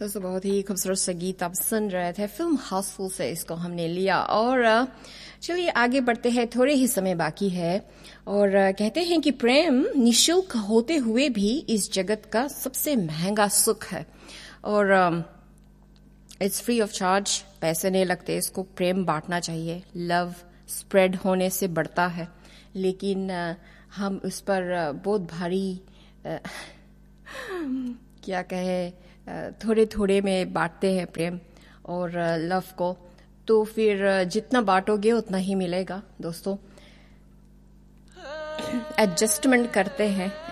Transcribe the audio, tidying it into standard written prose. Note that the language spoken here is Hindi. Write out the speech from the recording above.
दोस्तों बहुत ही खूबसूरत सा गीत आप सुन रहे थे, फिल्म हाउसफुल से इसको हमने लिया। और चलिए आगे बढ़ते हैं, थोड़े ही समय बाकी है। और कहते हैं कि प्रेम निःशुल्क होते हुए भी इस जगत का सबसे महंगा सुख है। और इट्स फ्री ऑफ चार्ज, पैसे नहीं लगते इसको। प्रेम बांटना चाहिए, लव स्प्रेड होने से बढ़ता है। लेकिन हम उस पर बहुत भारी क्या कहे, थोड़े थोड़े में बांटते हैं प्रेम और लव को, तो फिर जितना बांटोगे उतना ही मिलेगा। दोस्तों एडजस्टमेंट करते हैं,